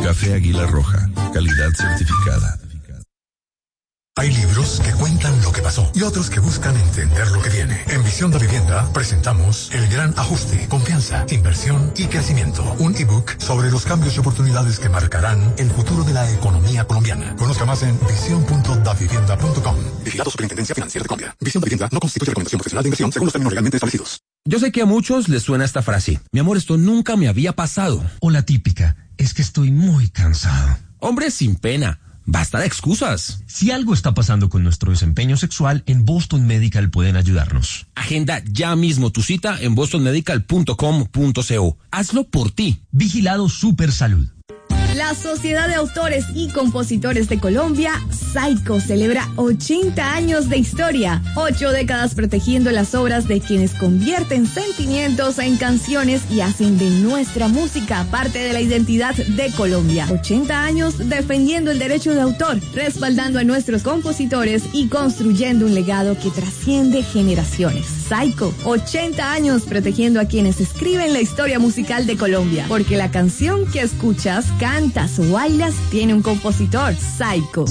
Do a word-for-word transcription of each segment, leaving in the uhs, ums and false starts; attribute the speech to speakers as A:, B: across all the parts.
A: Café Águila Roja, calidad certificada.
B: Hay libros que cuentan lo que pasó y otros que buscan entender lo que viene. En Visión de Vivienda presentamos El Gran Ajuste, Confianza, Inversión y Crecimiento. Un ebook sobre los cambios y oportunidades que marcarán el futuro de la economía colombiana. Conozca más en visión punto davivienda punto com. Vigilado Superintendencia Financiera de Colombia. Visión de Vivienda no constituye recomendación profesional de inversión según los términos legalmente establecidos.
C: Yo sé que a muchos les suena esta frase. Mi amor, esto nunca me había pasado.
D: O la típica, es que estoy muy cansado.
C: Hombre, sin pena. Basta de excusas.
D: Si algo está pasando con nuestro desempeño sexual, en Boston Medical pueden ayudarnos.
C: Agenda ya mismo tu cita en boston medical punto com punto co. Hazlo por ti.
D: Vigilado Super Salud.
E: La Sociedad de Autores y Compositores de Colombia, SAICO, celebra ochenta años de historia, ocho décadas protegiendo las obras de quienes convierten sentimientos en canciones y hacen de nuestra música parte de la identidad de Colombia. ochenta años defendiendo el derecho de autor, respaldando a nuestros compositores y construyendo un legado que trasciende generaciones. SAICO, ochenta años protegiendo a quienes escriben la historia musical de Colombia, porque la canción que escuchas, cantas o bailas tiene un compositor. SAICO.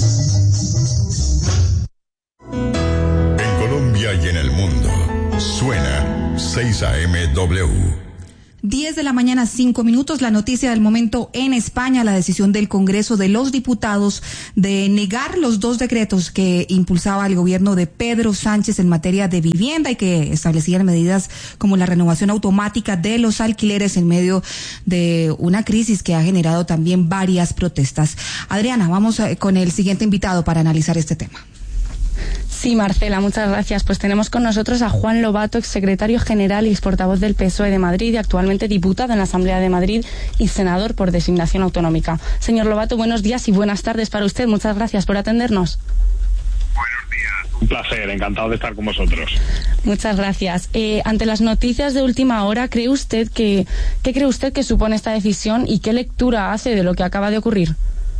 F: En Colombia y en el mundo suena seis A M W.
G: diez de la mañana, cinco minutos. La noticia del momento en España, la decisión del Congreso de los Diputados de negar los dos decretos que impulsaba el gobierno de Pedro Sánchez en materia de vivienda y que establecían medidas como la renovación automática de los alquileres en medio de una crisis que ha generado también varias protestas. Adriana, vamos con el siguiente invitado para analizar este tema.
H: Sí, Marcela, muchas gracias. Pues tenemos con nosotros a Juan Lobato, exsecretario general y exportavoz del P S O E de Madrid y actualmente diputado en la Asamblea de Madrid y senador por designación autonómica. Señor Lobato, buenos días y buenas tardes para usted. Muchas gracias por atendernos.
I: Buenos días, un placer, encantado de estar con vosotros.
H: Muchas gracias. Eh, ante las noticias de última hora, ¿cree usted que, ¿qué cree usted que supone esta decisión y qué lectura hace de lo que acaba de ocurrir?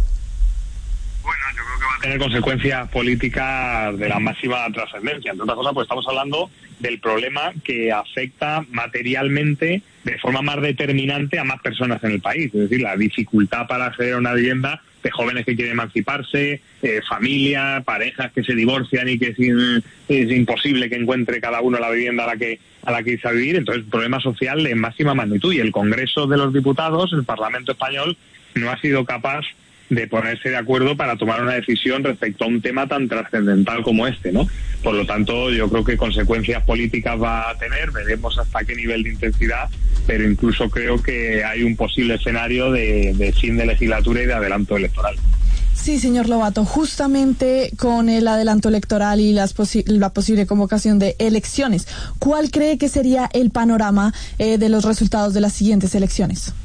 I: Bueno, yo creo que va a tener consecuencias políticas de la máxima trascendencia. Entre otras cosas, pues estamos hablando del problema que afecta materialmente de forma más determinante a más personas en el país. Es decir, la dificultad para acceder a una vivienda de jóvenes que quieren emanciparse, eh, familias, parejas que se divorcian y que es, in, es imposible que encuentre cada uno la vivienda a la que a la que irse a vivir. Entonces, problema social de máxima magnitud. Y el Congreso de los Diputados, el Parlamento español, no ha sido capaz de ponerse de acuerdo para tomar una decisión respecto a un tema tan trascendental como este, ¿no? Por lo tanto, yo creo que consecuencias políticas va a tener, veremos hasta qué nivel de intensidad, pero incluso creo que hay un posible escenario de, de fin de legislatura y de adelanto electoral.
J: Sí, señor Lobato, justamente con el adelanto electoral y las posi- la posible convocación de elecciones, ¿cuál cree que sería el panorama eh, de los resultados de las siguientes elecciones?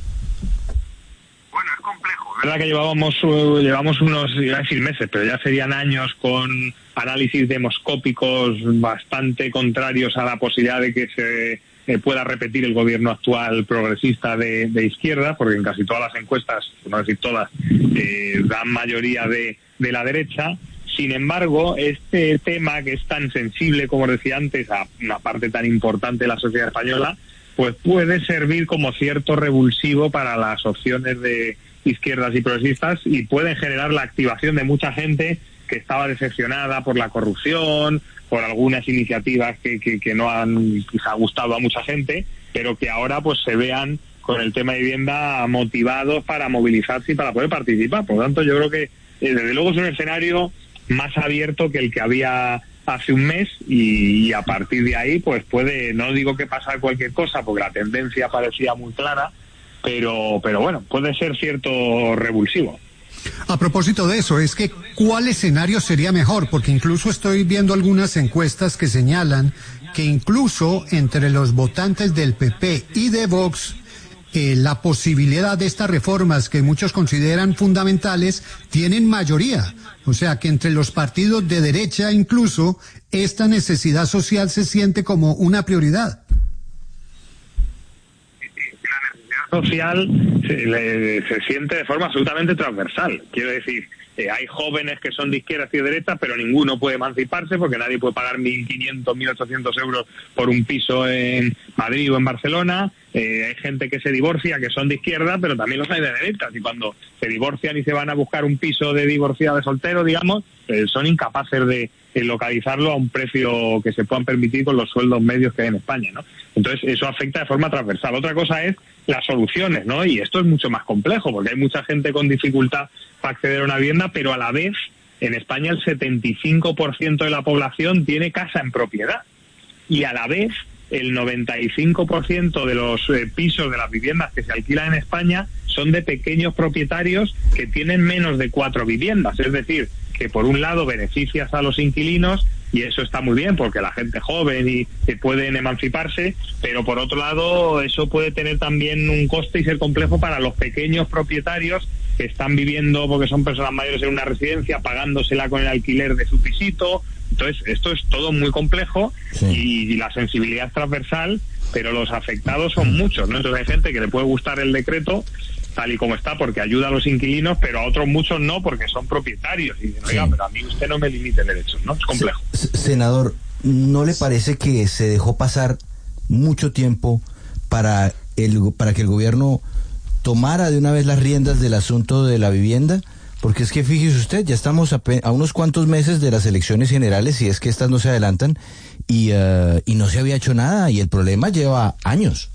I: Bueno, es complejo. Es verdad que llevábamos, uh, llevamos unos, iba a decir meses, pero ya serían años con análisis demoscópicos bastante contrarios a la posibilidad de que se eh, pueda repetir el gobierno actual progresista de, de izquierda, porque en casi todas las encuestas, por no decir todas, eh, dan mayoría de, de la derecha. Sin embargo, este tema que es tan sensible, como decía antes, a una parte tan importante de la sociedad española, pues puede servir como cierto revulsivo para las opciones de izquierdas y progresistas y pueden generar la activación de mucha gente que estaba decepcionada por la corrupción, por algunas iniciativas que, que, que no han quizá gustado a mucha gente, pero que ahora pues se vean con el tema de vivienda motivados para movilizarse y para poder participar. Por lo tanto, yo creo que eh, desde luego es un escenario más abierto que el que había hace un mes y, y a partir de ahí pues puede, no digo que pasar cualquier cosa porque la tendencia parecía muy clara, pero pero bueno, puede ser cierto revulsivo.
K: A propósito de eso, es que ¿cuál escenario sería mejor? Porque incluso estoy viendo algunas encuestas que señalan que incluso entre los votantes del P P y de Vox, eh, la posibilidad de estas reformas que muchos consideran fundamentales tienen mayoría. O sea que entre los partidos de derecha incluso esta necesidad social se siente como una prioridad.
I: Sí, sí, la necesidad social se, le, se siente de forma absolutamente transversal. Quiero decir, eh, hay jóvenes que son de izquierdas y de derechas, pero ninguno puede emanciparse porque nadie puede pagar mil quinientos, mil ochocientos euros por un piso en Madrid o en Barcelona. Eh, hay gente que se divorcia, que son de izquierda, pero también los hay de derechas. Y cuando se divorcian y se van a buscar un piso de divorciado, de soltero, digamos, eh, son incapaces de eh, localizarlo a un precio que se puedan permitir con los sueldos medios que hay en España, ¿no? Entonces, eso afecta de forma transversal. Otra cosa es las soluciones, ¿no? Y esto es mucho más complejo, porque hay mucha gente con dificultad para acceder a una vivienda, pero a la vez, en España el setenta y cinco por ciento de la población tiene casa en propiedad. Y a la vez, el noventa y cinco por ciento de los eh, pisos de las viviendas que se alquilan en España son de pequeños propietarios que tienen menos de cuatro viviendas. Es decir, que por un lado beneficias a los inquilinos, y eso está muy bien porque la gente joven y que pueden emanciparse, pero por otro lado eso puede tener también un coste y ser complejo para los pequeños propietarios que están viviendo, porque son personas mayores, en una residencia, pagándosela con el alquiler de su pisito. Entonces, esto es todo muy complejo, sí. y, y la sensibilidad es transversal, pero los afectados son muchos, ¿no? Entonces hay gente que le puede gustar el decreto tal y como está porque ayuda a los inquilinos, pero a otros muchos no porque son propietarios. Y dicen, oiga, sí. pero a mí usted no me limite derechos, ¿no? Es complejo.
L: Senador, ¿no le parece que se dejó pasar mucho tiempo para el para que el gobierno tomara de una vez las riendas del asunto de la vivienda? Porque es que fíjese usted, ya estamos a, a unos cuantos meses de las elecciones generales, si es que estas no se adelantan, y, uh, y no se había hecho nada, y el problema lleva años.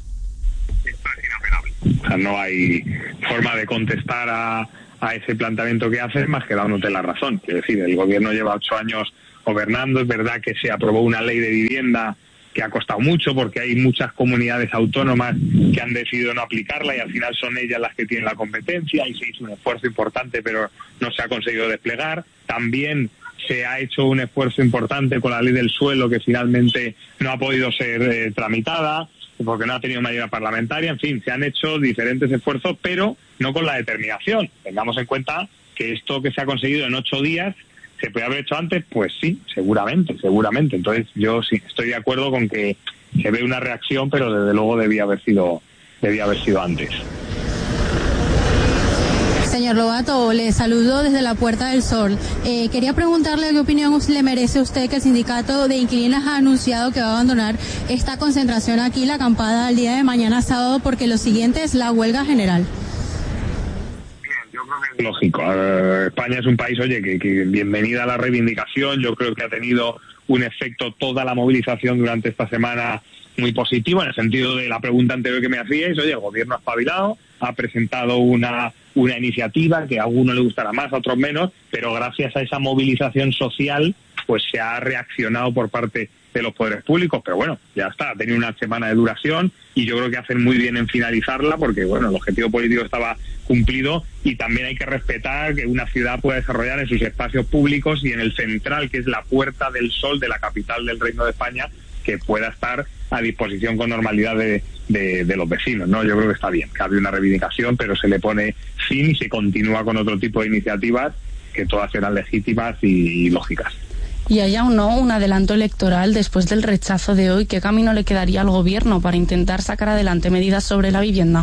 I: Esto es inapelable. O sea, no hay forma de contestar a, a ese planteamiento que haces más que dándote la razón. Quiero decir, el gobierno lleva ocho años gobernando, es verdad que se aprobó una ley de vivienda que ha costado mucho porque hay muchas comunidades autónomas que han decidido no aplicarla y al final son ellas las que tienen la competencia, y se hizo un esfuerzo importante pero no se ha conseguido desplegar. También se ha hecho un esfuerzo importante con la ley del suelo que finalmente no ha podido ser eh, tramitada porque no ha tenido mayoría parlamentaria. En fin, se han hecho diferentes esfuerzos, pero no con la determinación. Tengamos en cuenta que esto que se ha conseguido en ocho días ¿se puede haber hecho antes? Pues sí, seguramente, seguramente. Entonces yo sí estoy de acuerdo con que se ve una reacción, pero desde luego debía haber sido, debía haber sido antes.
M: Señor Lobato, le saludo desde la Puerta del Sol. Eh, quería preguntarle qué opinión le merece a usted que el sindicato de inquilinas ha anunciado que va a abandonar esta concentración aquí, la acampada, el día de mañana sábado, porque lo siguiente es la huelga general.
I: Yo creo que es lógico. Uh, España es un país, oye, que, que bienvenida a la reivindicación. Yo creo que ha tenido un efecto toda la movilización durante esta semana muy positivo, en el sentido de la pregunta anterior que me hacíais. Oye, el gobierno ha espabilado, ha presentado una, una iniciativa que a algunos le gustará más, a otros menos, pero gracias a esa movilización social, pues se ha reaccionado por parte de los poderes públicos. Pero bueno, ya está, ha tenido una semana de duración y yo creo que hacen muy bien en finalizarla porque, bueno, el objetivo político estaba cumplido, y también hay que respetar que una ciudad pueda desarrollar en sus espacios públicos y en el central, que es la Puerta del Sol de la capital del Reino de España, que pueda estar a disposición con normalidad de, de, de los vecinos, ¿no? Yo creo que está bien, que había una reivindicación, pero se le pone fin y se continúa con otro tipo de iniciativas que todas serán legítimas y, y lógicas.
H: Y hay aún no un adelanto electoral después del rechazo de hoy. ¿Qué camino le quedaría al gobierno para intentar sacar adelante medidas sobre la vivienda?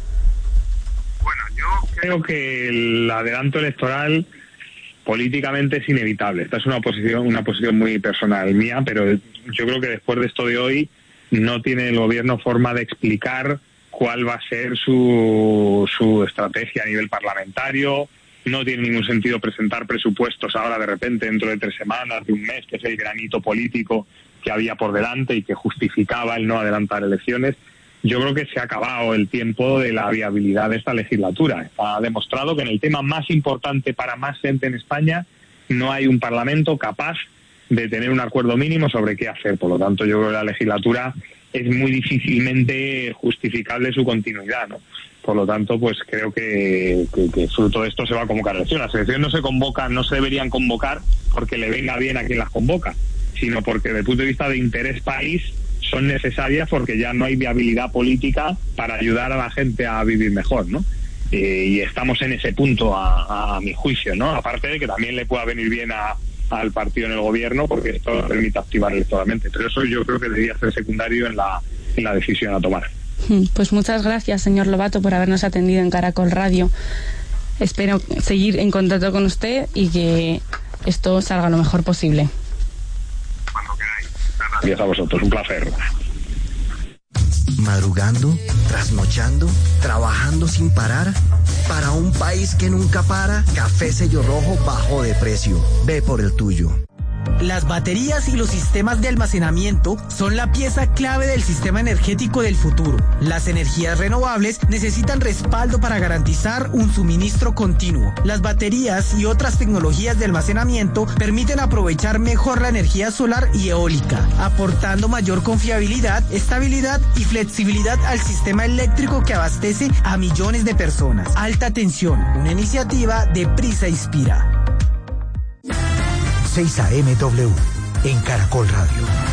I: Bueno, yo creo que el adelanto electoral políticamente es inevitable. Esta es una posición, una posición muy personal mía, pero yo creo que después de esto de hoy no tiene el gobierno forma de explicar cuál va a ser su, su estrategia a nivel parlamentario. No tiene ningún sentido presentar presupuestos ahora de repente dentro de tres semanas, de un mes, que es el granito político que había por delante y que justificaba el no adelantar elecciones. Yo creo que se ha acabado el tiempo de la viabilidad de esta legislatura. Está demostrado que en el tema más importante para más gente en España no hay un parlamento capaz de tener un acuerdo mínimo sobre qué hacer. Por lo tanto, yo creo que la legislatura es muy difícilmente justificable su continuidad, ¿no? Por lo tanto, pues creo que, que, que fruto de esto se va a convocar elecciones. Las elecciones no se convocan, no se deberían convocar porque le venga bien a quien las convoca, sino porque desde el punto de vista de interés país son necesarias porque ya no hay viabilidad política para ayudar a la gente a vivir mejor, ¿no? Eh, y estamos en ese punto a, a mi juicio, ¿no? Aparte de que también le pueda venir bien a, al partido en el gobierno porque esto permite activar electoralmente. Pero eso yo creo que debería ser secundario en la, en la decisión a tomar.
H: Pues muchas gracias, señor Lobato, por habernos atendido en Caracol Radio. Espero seguir en contacto con usted y que esto salga lo mejor posible.
I: Cuando queráis. Gracias a vosotros, un placer.
N: Madrugando, trasnochando, trabajando sin parar. Para un país que nunca para, Café Sello Rojo bajó de precio. Ve por el tuyo.
O: Las baterías y los sistemas de almacenamiento son la pieza clave del sistema energético del futuro. Las energías renovables necesitan respaldo para garantizar un suministro continuo. Las baterías y otras tecnologías de almacenamiento permiten aprovechar mejor la energía solar y eólica, aportando mayor confiabilidad, estabilidad y flexibilidad al sistema eléctrico que abastece a millones de personas. Alta tensión, una iniciativa de Prisa Inspira.
P: seis A M W en Caracol Radio.